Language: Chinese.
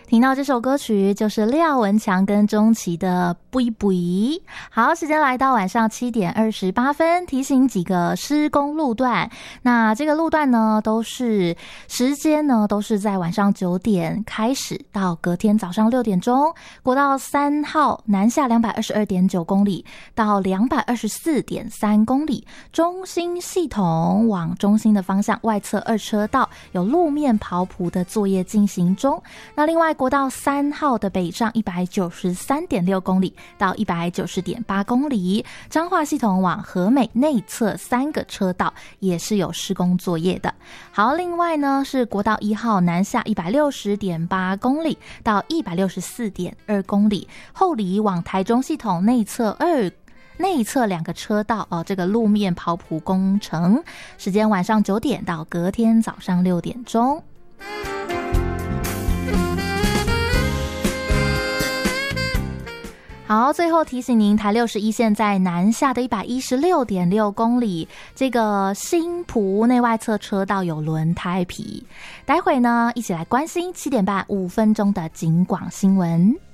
听到这首歌曲就是廖文强跟钟琪的不一不一。好，时间来到晚上7点28分，提醒几个施工路段。那这个路段呢，时间呢都是在晚上9点开始到隔天早上6点钟。国道3号南下222.9公里到224.3公里，中兴系统往中兴的方向外侧2车道有路面刨埔的作业进行中。那另外国道3号的北上193.6公里到190.8公里，彰化系统往和美内侧3个车道也是有施工作业的。好，另外呢是国道1号南下160.8公里到164.2公里，后里往台中系统内侧2个车道这个路面刨埔工程，时间晚上9点到隔天早上6点钟。好，最后提醒您，台61线在南下的116.6公里，这个新埔内外侧车道有轮胎皮。待会呢，一起来关心7点半5分钟的警广新闻。